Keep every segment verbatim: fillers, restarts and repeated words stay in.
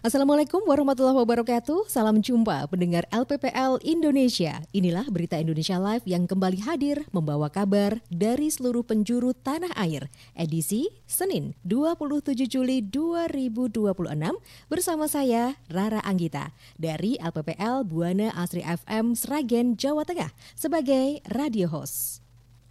Assalamualaikum warahmatullahi wabarakatuh. Salam jumpa pendengar L P P L Indonesia. Inilah Berita Indonesia Live yang kembali hadir membawa kabar dari seluruh penjuru tanah air. Edisi Senin dua puluh tujuh Juli dua ribu dua puluh enam bersama saya Rara Anggita dari L P P L Buana Asri F M Sragen, Jawa Tengah sebagai radio host.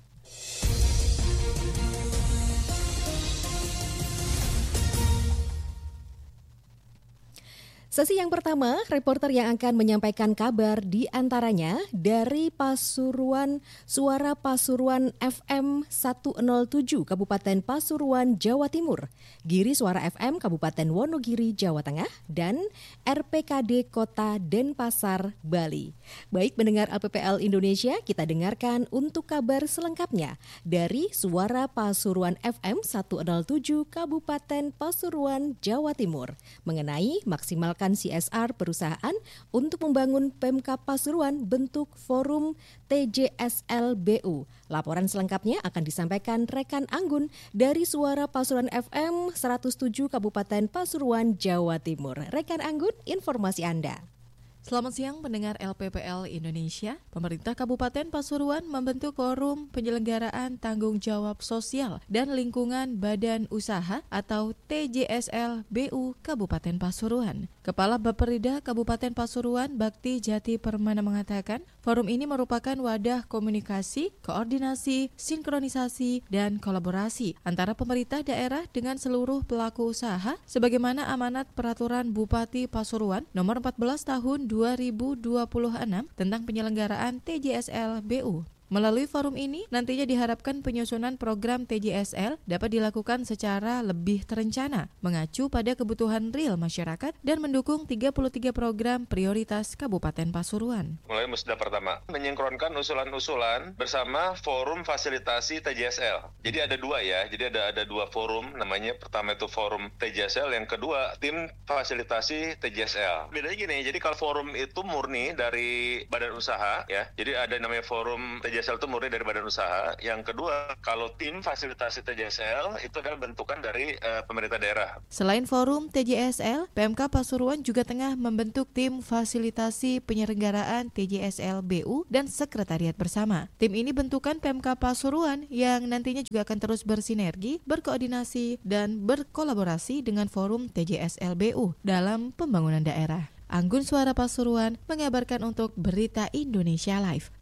Sesi yang pertama, reporter yang akan menyampaikan kabar di antaranya dari Pasuruan, Suara Pasuruan F M seratus tujuh Kabupaten Pasuruan, Jawa Timur, Giri Suara F M Kabupaten Wonogiri, Jawa Tengah, dan R P K D Kota Denpasar, Bali. Baik pendengar L P P L Indonesia, kita dengarkan untuk kabar selengkapnya dari Suara Pasuruan F M seratus tujuh Kabupaten Pasuruan, Jawa Timur mengenai maksimal C S R perusahaan untuk membangun Pemkab Pasuruan bentuk forum T J S L B U. Laporan selengkapnya akan disampaikan rekan Anggun dari Suara Pasuruan F M seratus tujuh Kabupaten Pasuruan, Jawa Timur. Rekan Anggun, informasi Anda. Selamat siang pendengar L P P L Indonesia. Pemerintah Kabupaten Pasuruan membentuk forum penyelenggaraan tanggung jawab sosial dan lingkungan badan usaha atau T J S L B U Kabupaten Pasuruan. Kepala Bapperida Kabupaten Pasuruan Bakti Jati Permana mengatakan, forum ini merupakan wadah komunikasi, koordinasi, sinkronisasi, dan kolaborasi antara pemerintah daerah dengan seluruh pelaku usaha sebagaimana amanat Peraturan Bupati Pasuruan nomor empat belas tahun dua ribu dua puluh enam tentang penyelenggaraan T J S L B U. Melalui forum ini, nantinya diharapkan penyusunan program T J S L dapat dilakukan secara lebih terencana, mengacu pada kebutuhan real masyarakat dan mendukung tiga puluh tiga program prioritas Kabupaten Pasuruan. Mulai musda pertama, menyengkronkan usulan-usulan bersama forum fasilitasi T J S L. Jadi ada dua ya, jadi ada ada dua forum, namanya pertama itu forum T J S L, yang kedua tim fasilitasi T J S L. Bedanya gini, jadi kalau forum itu murni dari badan usaha ya, jadi ada namanya forum T J S L itu murni dari badan usaha. Yang kedua, kalau tim fasilitasi T J S L itu adalah bentukan dari uh, pemerintah daerah. Selain forum T J S L, P M K Pasuruan juga tengah membentuk tim fasilitasi penyelenggaraan T J S L B U dan sekretariat bersama. Tim ini bentukan P M K Pasuruan yang nantinya juga akan terus bersinergi, berkoordinasi, dan berkolaborasi dengan forum T J S L B U dalam pembangunan daerah. Anggun Suara Pasuruan mengabarkan untuk Berita Indonesia Live.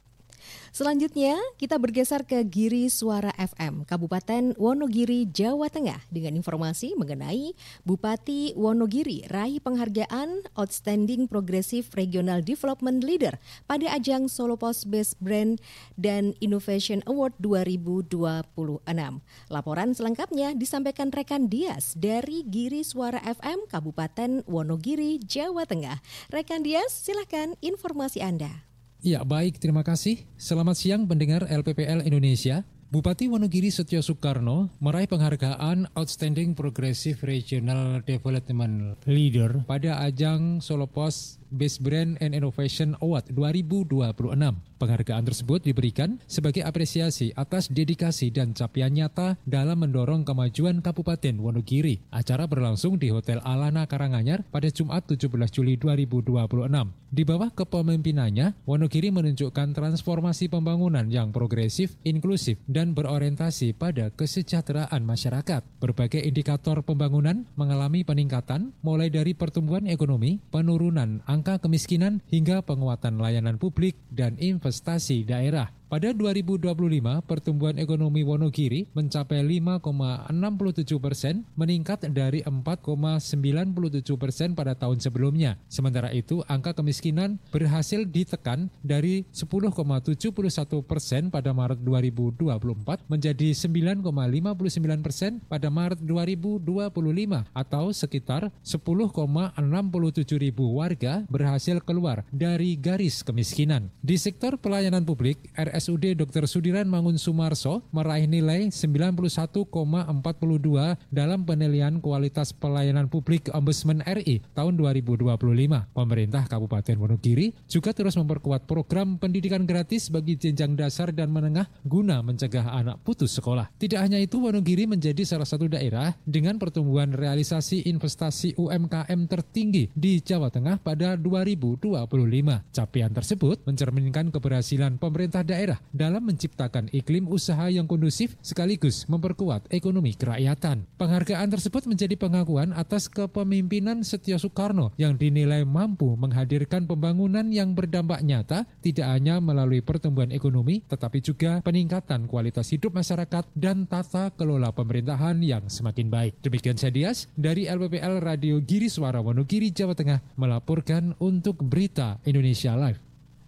Selanjutnya, kita bergeser ke Giri Suara F M, Kabupaten Wonogiri, Jawa Tengah dengan informasi mengenai Bupati Wonogiri raih penghargaan Outstanding Progressive Regional Development Leader pada ajang Solopos Best Brand dan Innovation Award dua ribu dua puluh enam. Laporan selengkapnya disampaikan rekan Dias dari Giri Suara F M, Kabupaten Wonogiri, Jawa Tengah. Rekan Dias, silakan informasi Anda. Ya, baik, terima kasih. Selamat siang pendengar L P P L Indonesia. Bupati Wonogiri Setio Soekarno meraih penghargaan Outstanding Progressive Regional Development Leader pada ajang Solopos Best Brand and Innovation Award dua ribu dua puluh enam. Penghargaan tersebut diberikan sebagai apresiasi atas dedikasi dan capaian nyata dalam mendorong kemajuan Kabupaten Wonogiri. Acara berlangsung di Hotel Alana Karanganyar pada Jumat tujuh belas Juli dua ribu dua puluh enam. Di bawah kepemimpinannya, Wonogiri menunjukkan transformasi pembangunan yang progresif, inklusif, dan berorientasi pada kesejahteraan masyarakat. Berbagai indikator pembangunan mengalami peningkatan, mulai dari pertumbuhan ekonomi, penurunan angka kemiskinan, hingga penguatan layanan publik dan investasi daerah. Pada dua ribu dua puluh lima, pertumbuhan ekonomi Wonogiri mencapai lima koma enam tujuh persen, meningkat dari empat koma sembilan tujuh persen pada tahun sebelumnya. Sementara itu, angka kemiskinan berhasil ditekan dari sepuluh koma tujuh satu persen pada Maret dua ribu dua puluh empat menjadi sembilan koma lima sembilan persen pada Maret dua ribu dua puluh lima, atau sekitar sepuluh koma enam tujuh ribu warga berhasil keluar dari garis kemiskinan. Di sektor pelayanan publik, R S U D Doktor Sudiran Mangun Sumarso meraih nilai sembilan puluh satu koma empat dua dalam penilaian kualitas pelayanan publik Ombudsman R I tahun dua ribu dua puluh lima. Pemerintah Kabupaten Wonogiri juga terus memperkuat program pendidikan gratis bagi jenjang dasar dan menengah guna mencegah anak putus sekolah. Tidak hanya itu, Wonogiri menjadi salah satu daerah dengan pertumbuhan realisasi investasi U M K M tertinggi di Jawa Tengah pada dua ribu dua puluh lima. Capaian tersebut mencerminkan keberhasilan pemerintah daerah dalam menciptakan iklim usaha yang kondusif sekaligus memperkuat ekonomi kerakyatan. Penghargaan tersebut menjadi pengakuan atas kepemimpinan Setio Soekarno yang dinilai mampu menghadirkan pembangunan yang berdampak nyata tidak hanya melalui pertumbuhan ekonomi tetapi juga peningkatan kualitas hidup masyarakat dan tata kelola pemerintahan yang semakin baik. Demikian saya Dias dari L P P L Radio Giri Suara Wonogiri, Jawa Tengah melaporkan untuk Berita Indonesia Live.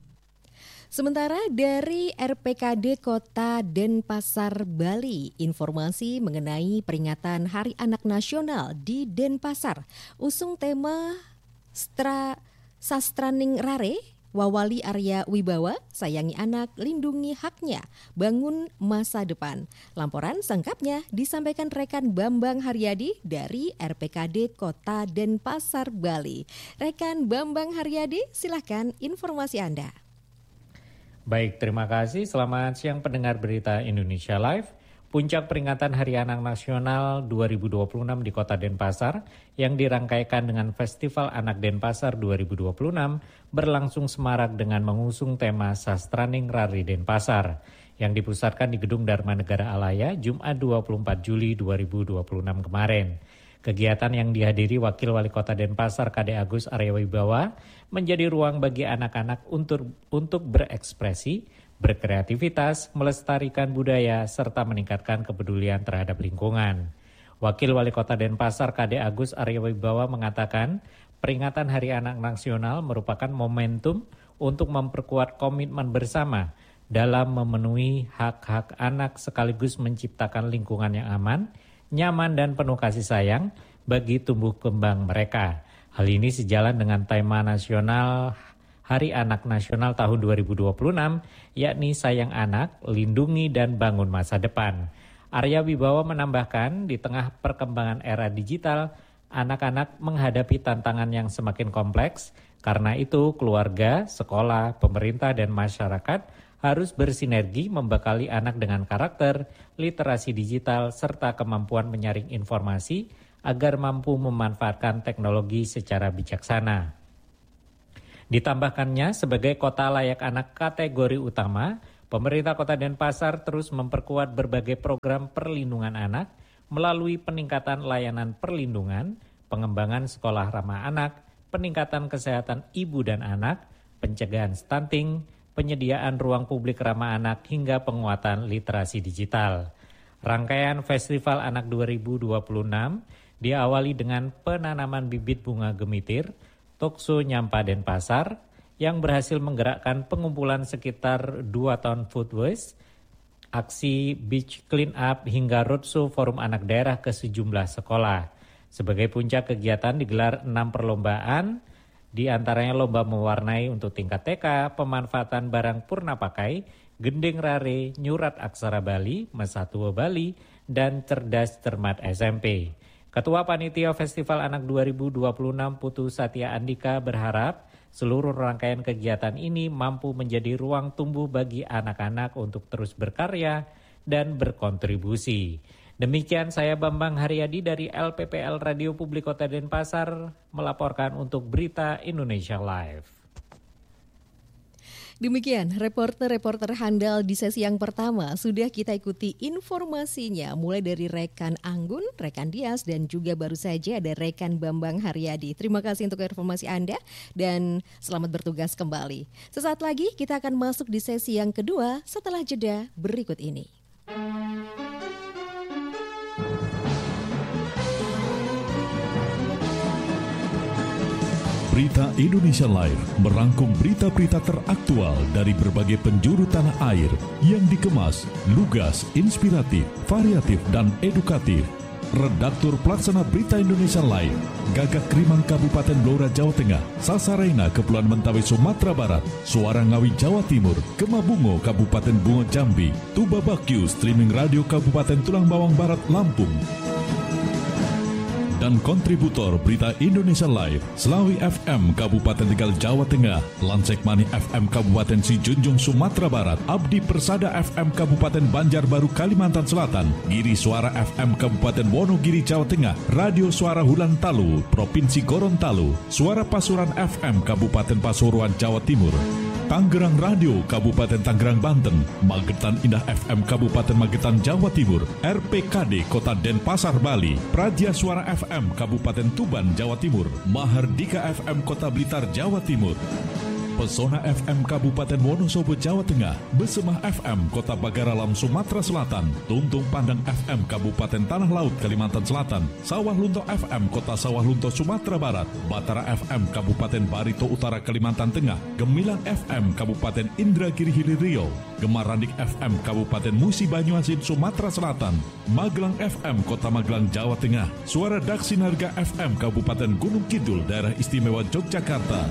Sementara dari R P K D Kota Denpasar, Bali, informasi mengenai peringatan Hari Anak Nasional di Denpasar. Usung tema Stra Sastraning Rare, Wawali Arya Wibawa, sayangi anak, lindungi haknya, bangun masa depan. Laporan selengkapnya disampaikan rekan Bambang Haryadi dari R P K D Kota Denpasar, Bali. Rekan Bambang Haryadi, silakan informasi Anda. Baik, terima kasih. Selamat siang pendengar Berita Indonesia Live. Puncak peringatan Hari Anak Nasional dua ribu dua puluh enam di Kota Denpasar yang dirangkaikan dengan Festival Anak Denpasar dua ribu dua puluh enam berlangsung semarak dengan mengusung tema Sastraning Rari Denpasar yang dipusatkan di Gedung Dharma Negara Alaya Jumat dua puluh empat Juli dua ribu dua puluh enam kemarin. Kegiatan yang dihadiri Wakil Wali Kota Denpasar K D Agus Arya Wibawa menjadi ruang bagi anak-anak untuk untuk berekspresi, berkreativitas, melestarikan budaya, serta meningkatkan kepedulian terhadap lingkungan. Wakil Wali Kota Denpasar K D Agus Arya Wibawa mengatakan, peringatan Hari Anak Nasional merupakan momentum untuk memperkuat komitmen bersama dalam memenuhi hak-hak anak sekaligus menciptakan lingkungan yang aman, nyaman dan penuh kasih sayang bagi tumbuh kembang mereka. Hal ini sejalan dengan tema nasional Hari Anak Nasional tahun dua ribu dua puluh enam, yakni Sayang Anak, Lindungi dan Bangun Masa Depan. Arya Wibawa menambahkan, di tengah perkembangan era digital, anak-anak menghadapi tantangan yang semakin kompleks. Karena itu, keluarga, sekolah, pemerintah dan masyarakat harus bersinergi membekali anak dengan karakter, literasi digital, serta kemampuan menyaring informasi agar mampu memanfaatkan teknologi secara bijaksana. Ditambahkannya, sebagai kota layak anak kategori utama, pemerintah Kota Denpasar terus memperkuat berbagai program perlindungan anak melalui peningkatan layanan perlindungan, pengembangan sekolah ramah anak, peningkatan kesehatan ibu dan anak, pencegahan stunting, penyediaan ruang publik ramah anak hingga penguatan literasi digital. Rangkaian Festival Anak dua ribu dua puluh enam diawali dengan penanaman bibit bunga gemitir, Tokso Nyampa Denpasar, yang berhasil menggerakkan pengumpulan sekitar dua ton food waste, aksi beach clean up hingga roadshow forum anak daerah ke sejumlah sekolah. Sebagai puncak kegiatan digelar enam perlombaan, di antaranya lomba mewarnai untuk tingkat T K, pemanfaatan barang purna pakai, gending rare, nyurat aksara Bali, Mesatua Bali, dan cerdas cermat S M P. Ketua Panitia Festival Anak dua ribu dua puluh enam Putu Satya Andika berharap seluruh rangkaian kegiatan ini mampu menjadi ruang tumbuh bagi anak-anak untuk terus berkarya dan berkontribusi. Demikian saya Bambang Haryadi dari L P P L Radio Publik Kota Denpasar melaporkan untuk Berita Indonesia Live. Demikian reporter-reporter handal di sesi yang pertama. Sudah kita ikuti informasinya mulai dari rekan Anggun, rekan Dias, dan juga baru saja ada rekan Bambang Haryadi. Terima kasih untuk informasi Anda dan selamat bertugas kembali. Sesaat lagi kita akan masuk di sesi yang kedua setelah jeda berikut ini. Berita Indonesia Live merangkum berita-berita teraktual dari berbagai penjuru tanah air yang dikemas lugas, inspiratif, variatif, dan edukatif. Redaktur Pelaksana Berita Indonesia Live, Gagak Krimang Kabupaten Blora Jawa Tengah, Sasarena Kepulauan Mentawai Sumatera Barat, Suara Ngawi Jawa Timur, Kemabungo Kabupaten Bungo Jambi, Tuba Bakyu Streaming Radio Kabupaten Tulang Bawang Barat Lampung, dan kontributor Berita Indonesia Live, Selawi F M Kabupaten Tegal Jawa Tengah, Lansek Mani F M Kabupaten Sijunjung Sumatera Barat, Abdi Persada F M Kabupaten Banjarbaru Kalimantan Selatan, Giri Suara F M Kabupaten Wonogiri Jawa Tengah, Radio Suara Hulan Talu Provinsi Gorontalo, Suara Pasuruan F M Kabupaten Pasuruan Jawa Timur, Tangerang Radio Kabupaten Tangerang Banten, Magetan Indah F M Kabupaten Magetan Jawa Timur, R P K D Kota Denpasar Bali, Praja Suara F M Kabupaten Tuban Jawa Timur, Mahardika F M Kota Blitar Jawa Timur, Pesona F M Kabupaten Wonosobo Jawa Tengah, Besemah F M Kota Bagaralam Sumatera Selatan, Tuntung Pandang F M Kabupaten Tanah Laut Kalimantan Selatan, Sawah Lunto F M Kota Sawah Lunto Sumatera Barat, Batara F M Kabupaten Barito Utara Kalimantan Tengah, Gemilang F M Kabupaten Indragiri Hilir Riau, Gemarandik F M Kabupaten Musi Banyuasin Sumatera Selatan, Magelang F M Kota Magelang Jawa Tengah, Suara Daksinarga F M Kabupaten Gunung Kidul Daerah Istimewa Yogyakarta,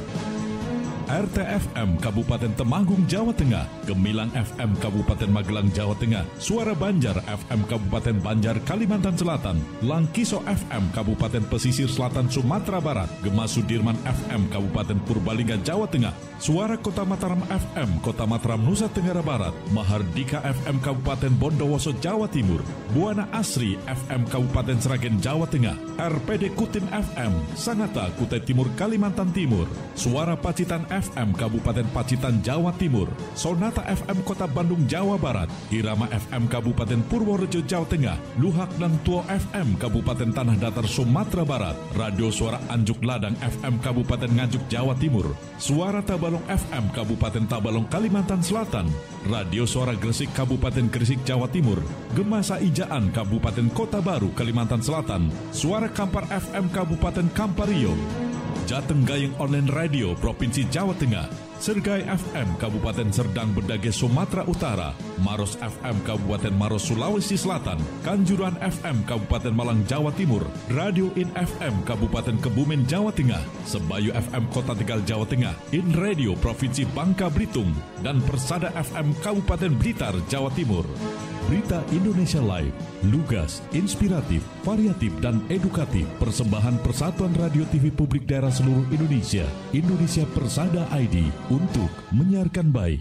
R T F M Kabupaten Temanggung Jawa Tengah, Gemilang F M Kabupaten Magelang Jawa Tengah, Suara Banjar F M Kabupaten Banjar Kalimantan Selatan, Langkiso F M Kabupaten Pesisir Selatan Sumatera Barat, Gema Sudirman F M Kabupaten Purbalingga Jawa Tengah, Suara Kota Mataram F M Kota Mataram Nusa Tenggara Barat, Mahardika F M Kabupaten Bondowoso Jawa Timur, Buana Asri F M Kabupaten Sragen Jawa Tengah, R P D Kutin F M Sangatta Kutai Timur Kalimantan Timur, Suara Pacitan F M Kabupaten Pacitan Jawa Timur, Sonata F M Kota Bandung Jawa Barat, Irama F M Kabupaten Purworejo Jawa Tengah, Luhak dan Tuo F M Kabupaten Tanah Datar Sumatera Barat, Radio Suara Anjuk Ladang F M Kabupaten Nganjuk Jawa Timur, Suara Tabalong F M Kabupaten Tabalong Kalimantan Selatan, Radio Suara Gresik Kabupaten Gresik Jawa Timur, Gemasa Ijaan Kabupaten Kota Baru Kalimantan Selatan, Suara Kampar F M Kabupaten Kampario, Jateng Gayeng Online Radio Provinsi Jawa Tengah, Sergai F M Kabupaten Serdang Bedage Sumatera Utara, Maros F M Kabupaten Maros Sulawesi Selatan, Kanjuruhan F M Kabupaten Malang Jawa Timur, Radio In F M Kabupaten Kebumen Jawa Tengah, Sebayu F M Kota Tegal Jawa Tengah, In Radio Provinsi Bangka Belitung, dan Persada F M Kabupaten Blitar Jawa Timur. Berita Indonesia Live, lugas, inspiratif, variatif, dan edukatif. Persembahan Persatuan Radio T V Publik Daerah Seluruh Indonesia, Indonesia Persada I D, untuk menyiarkan baik.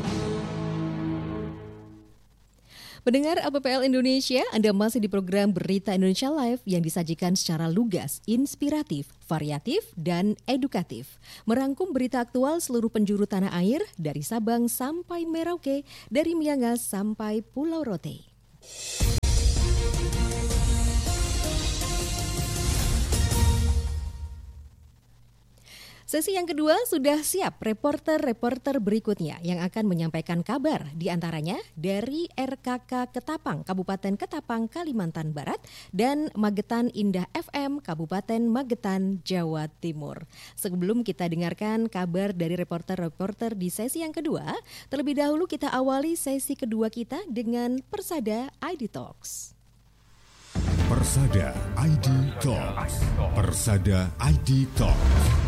Pendengar L P P L Indonesia, Anda masih di program Berita Indonesia Live yang disajikan secara lugas, inspiratif, variatif, dan edukatif. Merangkum berita aktual seluruh penjuru tanah air, dari Sabang sampai Merauke, dari Miangas sampai Pulau Rote. Sesi yang kedua sudah siap reporter-reporter berikutnya yang akan menyampaikan kabar, diantaranya dari R K K Ketapang, Kabupaten Ketapang, Kalimantan Barat, dan Magetan Indah F M, Kabupaten Magetan, Jawa Timur. Sebelum kita dengarkan kabar dari reporter-reporter di sesi yang kedua, terlebih dahulu kita awali sesi kedua kita dengan Persada I D Talks. Persada I D Talks. Persada I D Talks.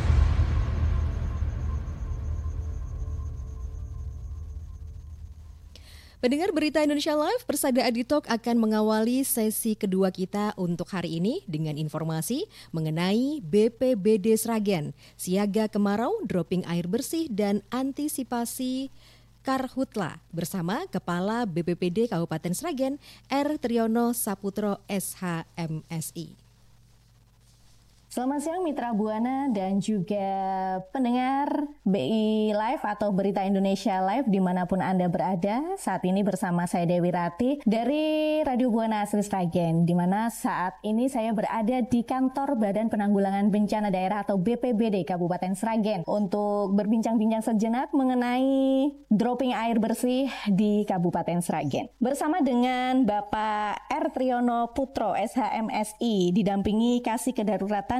Pendengar Berita Indonesia Live, Persada I D Talk akan mengawali sesi kedua kita untuk hari ini dengan informasi mengenai B P B D Sragen, siaga kemarau, dropping air bersih, dan antisipasi Karhutla bersama Kepala B P B D Kabupaten Sragen, R. Triyono Saputro S H M S I. Selamat siang Mitra Buana dan juga pendengar B I Live atau Berita Indonesia Live dimanapun Anda berada. Saat ini bersama saya Dewi Rati dari Radio Buana Asri Sragen, di mana saat ini saya berada di kantor Badan Penanggulangan Bencana Daerah atau B P B D Kabupaten Sragen untuk berbincang-bincang sejenak mengenai dropping air bersih di Kabupaten Sragen. Bersama dengan Bapak R. Triyono Putro S H M S I didampingi Kasih Kedaruratan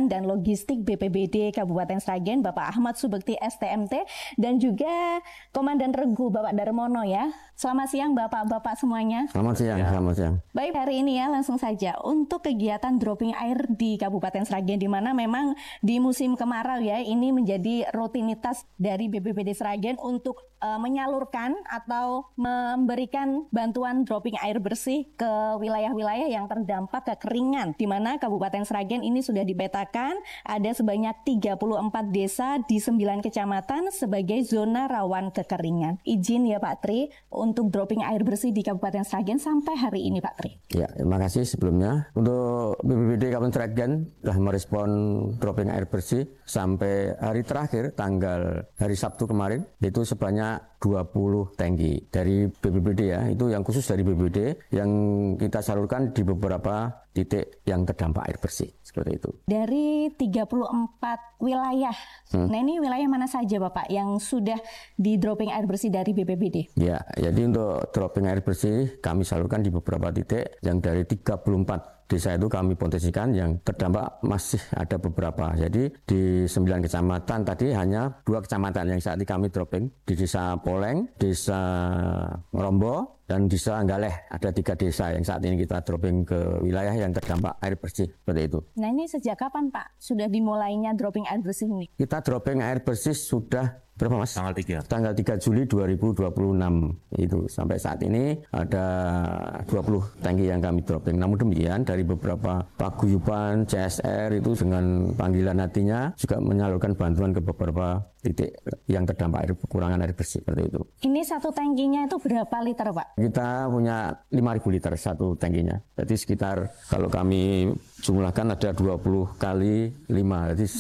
Pengelolaan dan Logistik B P B D Kabupaten Sragen, Bapak Ahmad Subekti S T M T, dan juga Komandan Regu Bapak Darmono ya. Selamat siang Bapak-Bapak semuanya. Selamat siang, ya. Selamat siang. Baik, hari ini ya langsung saja untuk kegiatan dropping air di Kabupaten Sragen, di mana memang di musim kemarau ya, ini menjadi rutinitas dari B P B D Sragen untuk uh, menyalurkan atau memberikan bantuan dropping air bersih ke wilayah-wilayah yang terdampak kekeringan, di mana Kabupaten Sragen ini sudah dipetakan ada sebanyak tiga puluh empat desa di sembilan kecamatan sebagai zona rawan kekeringan. Izin ya Pak Tri untuk dropping air bersih di Kabupaten Sragen sampai hari ini Pak Tri. Ya, terima kasih sebelumnya. Untuk B P B D Kabupaten Sragen telah merespon dropping air bersih sampai hari terakhir tanggal hari Sabtu kemarin, itu sebanyak dua puluh tangki dari B P B D ya, itu yang khusus dari B P B D yang kita salurkan di beberapa titik yang terdampak air bersih, seperti itu. Dari tiga puluh empat wilayah, hmm. nah ini wilayah mana saja Bapak yang sudah di dropping air bersih dari B P B D? Ya, jadi untuk dropping air bersih kami salurkan di beberapa titik yang dari tiga puluh empat desa itu kami potensikan yang terdampak masih ada beberapa. Jadi di sembilan kecamatan tadi hanya dua kecamatan yang saat ini kami dropping, di desa Poleng, desa Rombo, dan desa Anggaleh. Ada tiga desa yang saat ini kita dropping ke wilayah yang terdampak air bersih, seperti itu. Nah ini sejak kapan Pak sudah dimulainya dropping air bersih ini? Kita dropping air bersih sudah berapa Mas? Tanggal tiga. Tanggal tiga Juli dua ribu dua puluh enam itu. Sampai saat ini ada dua puluh tangki yang kami dropping. Namun demikian dari beberapa paguyuban C S R itu dengan panggilan hatinya juga menyalurkan bantuan ke beberapa titik yang terdampak air kekurangan air bersih, seperti itu. Ini satu tangkinya itu berapa liter Pak? Kita punya lima ribu liter satu tangkinya. Jadi sekitar kalau kami jumlahkan ada dua puluh kali lima, jadi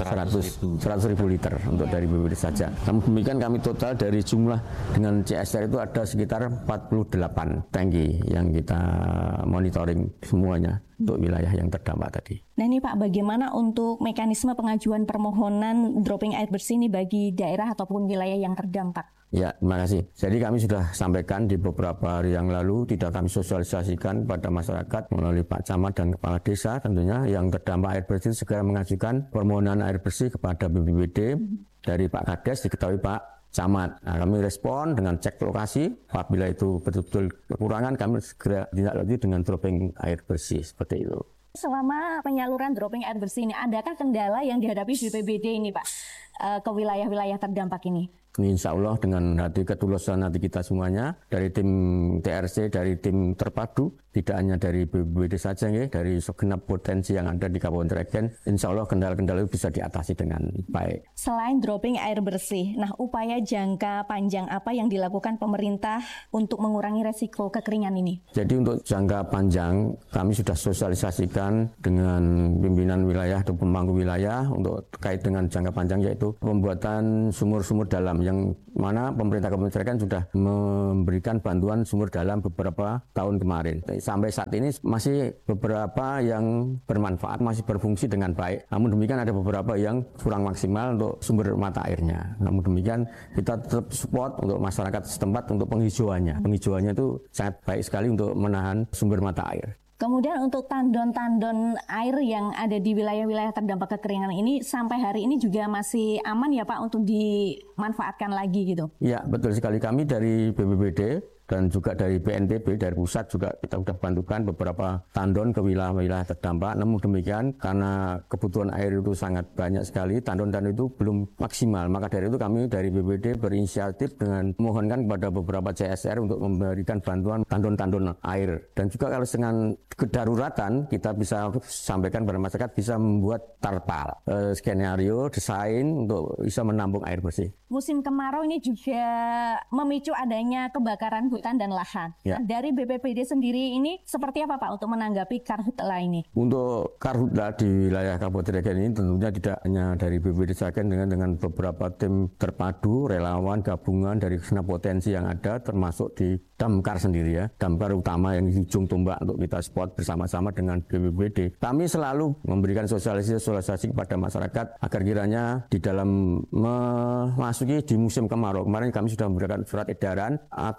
seratus ribu liter untuk dari B P B D saja. Namun demikian kami total dari jumlah dengan C S R itu ada sekitar empat puluh delapan tangki yang kita monitoring semuanya untuk wilayah yang terdampak tadi. Nah ini Pak, bagaimana untuk mekanisme pengajuan permohonan dropping air bersih ini bagi daerah ataupun wilayah yang terdampak? Ya, terima kasih. Jadi kami sudah sampaikan di beberapa hari yang lalu, tidak kami sosialisasikan pada masyarakat melalui Pak Camat dan Kepala Desa tentunya yang terdampak air bersih segera mengajukan permohonan air bersih kepada B P B D dari Pak Kades, diketahui Pak Camat. Nah, kami respon dengan cek lokasi, apabila itu betul-betul kekurangan kami segera ditindaklanjuti dengan dropping air bersih, seperti itu. Selama penyaluran dropping air bersih ini, adakah kendala yang dihadapi B P B D ini Pak ke wilayah-wilayah terdampak ini? Insya Allah dengan hati ketulusan hati kita semuanya, dari tim T R C, dari tim terpadu, tidak hanya dari B P B D saja, ya, dari segenap potensi yang ada di Kabupaten Sragen, insya Allah kendala-kendala itu bisa diatasi dengan baik. Selain dropping air bersih, nah upaya jangka panjang apa yang dilakukan pemerintah untuk mengurangi resiko kekeringan ini? Jadi untuk jangka panjang kami sudah sosialisasikan dengan pimpinan wilayah atau pemangku wilayah untuk terkait dengan jangka panjang, yaitu pembuatan sumur-sumur dalam yang mana pemerintah Kabupaten Sragen sudah memberikan bantuan sumur dalam beberapa tahun kemarin. Sampai saat ini masih beberapa yang bermanfaat, masih berfungsi dengan baik. Namun demikian ada beberapa yang kurang maksimal untuk sumber mata airnya. Namun demikian kita tetap support untuk masyarakat setempat untuk penghijauannya. Penghijauannya itu sangat baik sekali untuk menahan sumber mata air. Kemudian untuk tandon-tandon air yang ada di wilayah-wilayah terdampak kekeringan ini sampai hari ini juga masih aman ya Pak untuk dimanfaatkan lagi gitu? Ya betul sekali, kami dari B P B D dan juga dari B N P B, dari pusat juga kita sudah bantukan beberapa tandon ke wilayah-wilayah terdampak. Namun demikian karena kebutuhan air itu sangat banyak sekali, tandon-tandon itu belum maksimal. Maka dari itu kami dari B P B D berinisiatif dengan memohonkan kepada beberapa C S R untuk memberikan bantuan tandon-tandon air. Dan juga kalau dengan kedaruratan kita bisa sampaikan kepada masyarakat bisa membuat tarpal, e, skenario, desain untuk bisa menampung air bersih. Musim kemarau ini juga memicu adanya kebakaran hutan dan lahan. Ya. Dari B P B D sendiri ini seperti apa Pak untuk menanggapi karhutla ini? Untuk karhutla di wilayah Kabupaten Sragen ini tentunya tidak hanya dari B P B D Sragen dengan dengan beberapa tim terpadu, relawan, gabungan dari segenap potensi yang ada, termasuk di Damkar sendiri ya, Damkar utama yang di ujung tombak untuk kita support bersama-sama dengan B P B D. Kami selalu memberikan sosialisasi-sosialisasi kepada masyarakat agar kiranya di dalam memasuki di musim kemarau. Kemarin kami sudah memberikan surat edaran agar kiranya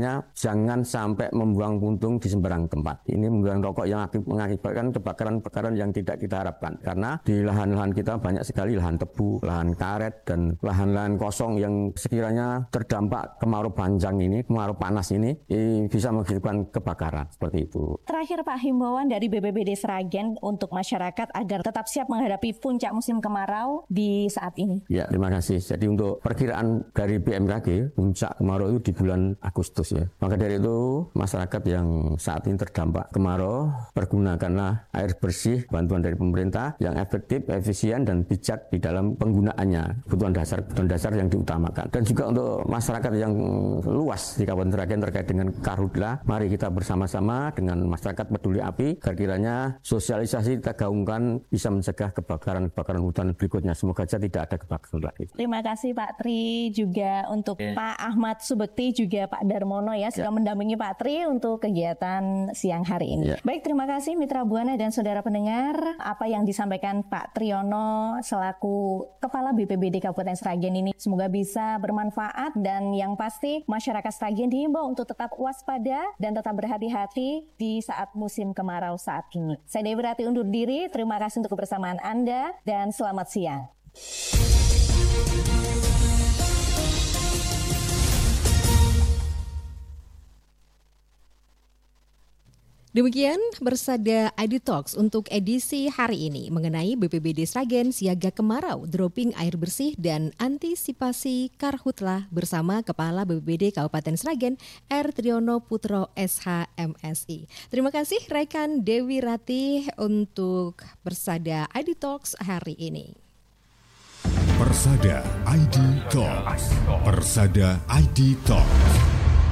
Makanya jangan sampai membuang puntung di sembarang tempat. Ini membuang rokok yang mengakibatkan kebakaran-kebakaran yang tidak kita harapkan. Karena di lahan-lahan kita banyak sekali lahan tebu, lahan karet, dan lahan-lahan kosong yang sekiranya terdampak kemarau panjang ini, kemarau panas ini, eh, bisa mengakibatkan kebakaran seperti itu. Terakhir Pak, himbauan dari B P B D Sragen untuk masyarakat agar tetap siap menghadapi puncak musim kemarau di saat ini. Ya, terima kasih. Jadi untuk perkiraan dari B M K G, puncak kemarau itu di bulan Agustus ya. Maka dari itu masyarakat yang saat ini terdampak kemarau, pergunakanlah air bersih, bantuan dari pemerintah yang efektif, efisien, dan bijak di dalam penggunaannya. Kebutuhan dasar, kebutuhan dasar yang diutamakan. Dan juga untuk masyarakat yang luas di Kabupaten Sragen terkait dengan karhutla, mari kita bersama-sama dengan masyarakat peduli api, agar kiranya sosialisasi kita gaungkan bisa mencegah kebakaran-kebakaran hutan berikutnya. Semoga saja tidak ada kebakaran lagi. Terima kasih Pak Tri, juga untuk yeah. Pak Ahmad Subekti, juga Pak Darmono ya, sudah yeah. mendampingi Pak Tri untuk kegiatan siang hari ini. Yeah. Baik, terima kasih Mitra Buana dan saudara pendengar, apa yang disampaikan Pak Triyono selaku Kepala B P B D Kabupaten Sragen ini semoga bisa bermanfaat, dan yang pasti masyarakat Sragen dihimbau untuk tetap waspada dan tetap berhati-hati di saat musim kemarau saat ini. Saya Dewi Rati undur diri, terima kasih untuk kebersamaan Anda dan selamat siang. Demikian Bersada I D Talks untuk edisi hari ini mengenai B P B D Sragen siaga kemarau, dropping air bersih, dan antisipasi karhutlah bersama Kepala B P B D Kabupaten Sragen R. Triyono Putro S H M S I. Terima kasih rekan Dewi Ratih untuk Bersada I D Talks hari ini. Persada I D Talks. Persada I D Talks.